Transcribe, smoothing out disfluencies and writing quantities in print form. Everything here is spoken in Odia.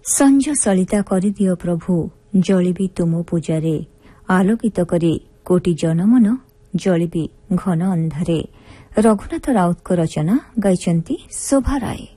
ସଞ୍ଜ ସଳିତା କରିଦିଅ ପ୍ରଭୁ ଜଳିବି ତୁମ ପୂଜାରେ, ଆଲୋକିତ କରି କୋଟି ଜନମନ ଜଳିବି ଘନ ଅନ୍ଧାରେ। ରଘୁନାଥ ରାଉତଙ୍କ ରଚନା, ଗାଇଛନ୍ତି ଶୋଭା ରାୟ।